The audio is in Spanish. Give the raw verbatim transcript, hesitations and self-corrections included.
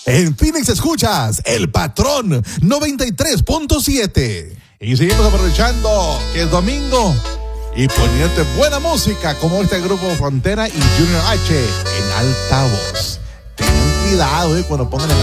En Phoenix escuchas El Patrón noventa y tres punto siete. Y seguimos aprovechando que es domingo y poniéndote buena música como este grupo Frontera y Junior H en altavoz. Tengan cuidado eh, cuando pongan el